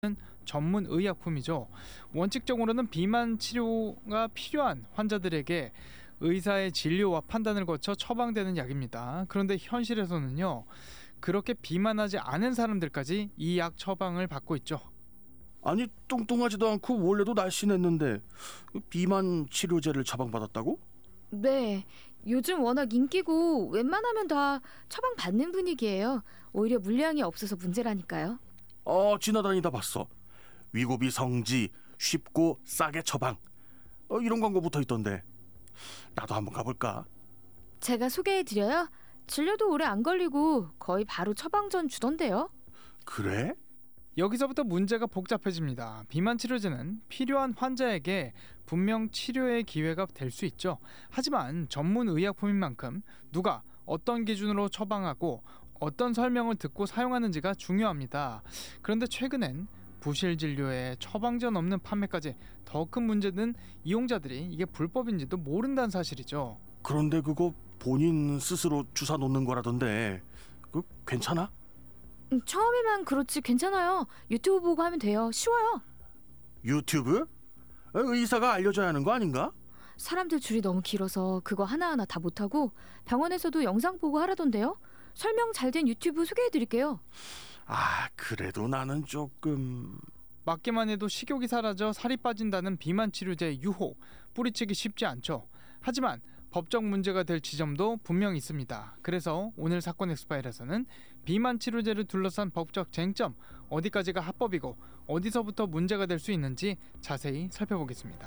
전문 의약품이죠. 원칙적으로는 비만 치료가 필요한 환자들에게 의사의 진료와 판단을 거쳐 처방되는 약입니다. 그런데 현실에서는요, 그렇게 비만하지 않은 사람들까지 이 약 처방을 받고 있죠. 아니, 뚱뚱하지도 않고 원래도 날씬했는데 비만 치료제를 처방받았다고? 네, 요즘 워낙 인기고 웬만하면 다 처방받는 분위기예요. 오히려 물량이 없어서 문제라니까요. 지나다니다 봤어. 위고비 성지, 쉽고 싸게 처방. 이런 광고 붙어있던데. 나도 한번 가볼까? 제가 소개해드려요? 진료도 오래 안 걸리고 거의 바로 처방전 주던데요. 그래? 여기서부터 문제가 복잡해집니다. 비만 치료제는 필요한 환자에게 분명 치료의 기회가 될 수 있죠. 하지만 전문 의약품인 만큼 누가 어떤 기준으로 처방하고 어떤 설명을 듣고 사용하는지가 중요합니다. 그런데 최근엔 부실 진료에 처방전 없는 판매까지 더 큰 문제는 이용자들이 이게 불법인지도 모른다는 사실이죠. 그런데 그거 본인 스스로 주사 놓는 거라던데 괜찮아? 처음에만 그렇지 괜찮아요. 유튜브 보고 하면 돼요. 쉬워요. 유튜브? 의사가 알려줘야 하는 거 아닌가? 사람들 줄이 너무 길어서 그거 하나하나 다 못하고 병원에서도 영상 보고 하라던데요. 설명 잘 된 유튜브 소개해드릴게요. 그래도 나는 조금... 맞기만 해도 식욕이 사라져 살이 빠진다는 비만 치료제의 유혹, 뿌리치기 쉽지 않죠. 하지만 법적 문제가 될 지점도 분명 있습니다. 그래서 오늘 사건 엑스파일에서는 비만 치료제를 둘러싼 법적 쟁점, 어디까지가 합법이고 어디서부터 문제가 될 수 있는지 자세히 살펴보겠습니다.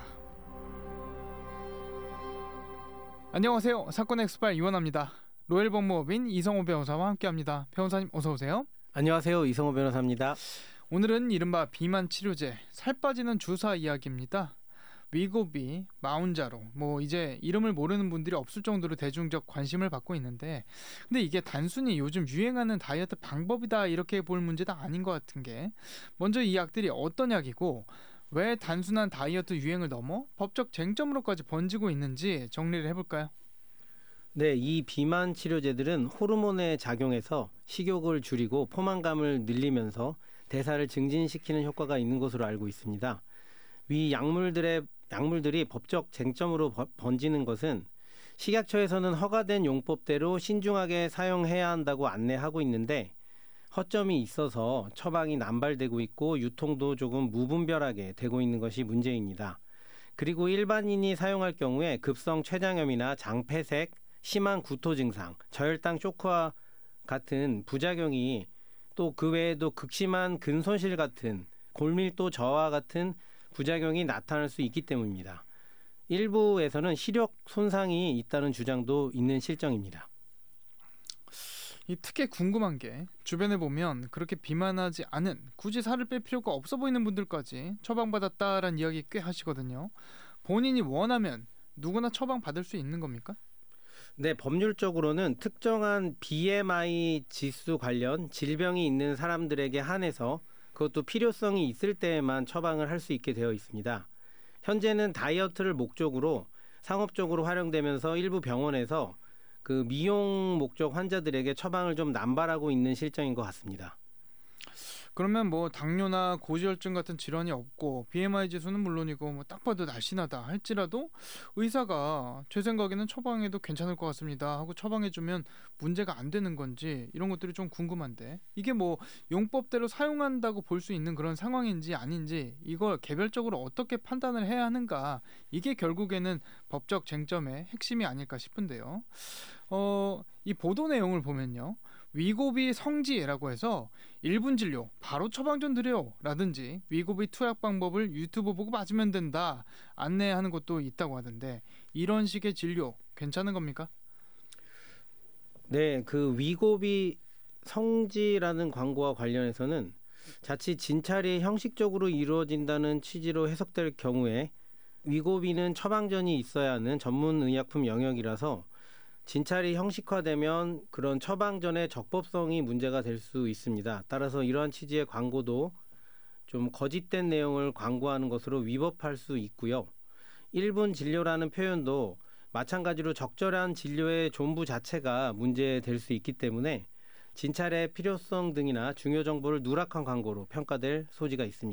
안녕하세요. 사건 엑스파일 이원합니다. 로열 법무법인 이성호 변호사와 함께합니다. 변호사님 어서 오세요. 안녕하세요. 이성호 변호사입니다. 오늘은 이른바 비만 치료제, 살 빠지는 주사 이야기입니다. 위고비, 마운자로, 이제 이름을 모르는 분들이 없을 정도로 대중적 관심을 받고 있는데, 근데 이게 단순히 요즘 유행하는 다이어트 방법이다 이렇게 볼 문제도 아닌 것 같은 게, 먼저 이 약들이 어떤 약이고 왜 단순한 다이어트 유행을 넘어 법적 쟁점으로까지 번지고 있는지 정리를 해볼까요? 네, 이 비만 치료제들은 호르몬에 작용해서 식욕을 줄이고 포만감을 늘리면서 대사를 증진시키는 효과가 있는 것으로 알고 있습니다. 위 약물들이 법적 쟁점으로 번지는 것은 식약처에서는 허가된 용법대로 신중하게 사용해야 한다고 안내하고 있는데 허점이 있어서 처방이 남발되고 있고 유통도 조금 무분별하게 되고 있는 것이 문제입니다. 그리고 일반인이 사용할 경우에 급성 췌장염이나 장폐색, 심한 구토 증상, 저혈당 쇼크와 같은 부작용이 또 그 외에도 극심한 근손실 같은 골밀도 저하 같은 부작용이 나타날 수 있기 때문입니다. 일부에서는 시력 손상이 있다는 주장도 있는 실정입니다. 특히 궁금한 게 주변에 보면 그렇게 비만하지 않은, 굳이 살을 뺄 필요가 없어 보이는 분들까지 처방받았다라는 이야기 꽤 하시거든요. 본인이 원하면 누구나 처방받을 수 있는 겁니까? 네, 법률적으로는 특정한 BMI 지수 관련 질병이 있는 사람들에게 한해서 그것도 필요성이 있을 때에만 처방을 할 수 있게 되어 있습니다. 현재는 다이어트를 목적으로 상업적으로 활용되면서 일부 병원에서 그 미용 목적 환자들에게 처방을 좀 남발하고 있는 실정인 것 같습니다. 그러면 당뇨나 고지혈증 같은 질환이 없고 BMI 지수는 물론이고 딱 봐도 날씬하다 할지라도 의사가 제 생각에는 처방해도 괜찮을 것 같습니다 하고 처방해주면 문제가 안 되는 건지, 이런 것들이 좀 궁금한데, 이게 용법대로 사용한다고 볼 수 있는 그런 상황인지 아닌지, 이걸 개별적으로 어떻게 판단을 해야 하는가, 이게 결국에는 법적 쟁점의 핵심이 아닐까 싶은데요. 이 보도 내용을 보면요, 위고비 성지라고 해서 1분 진료 바로 처방전 드려요 라든지 위고비 투약 방법을 유튜브 보고 맞으면 된다 안내하는 것도 있다고 하던데, 이런 식의 진료 괜찮은 겁니까? 네, 그 위고비 성지라는 광고와 관련해서는 자칫 진찰이 형식적으로 이루어진다는 취지로 해석될 경우에 위고비는 처방전이 있어야 하는 전문 의약품 영역이라서 진찰이 형식화되면 그런 처방전의 적법성이 문제가 될 수 있습니다. 따라서 이러한 취지의 광고도 좀 거짓된 내용을 광고하는 것으로 위법할 수 있고요. 1분 진료라는 표현도 마찬가지로 적절한 진료의 존부 자체가 문제될 수 있기 때문에 진찰의 필요성 등이나 중요 정보를 누락한 광고로 평가될 소지가 있습니다.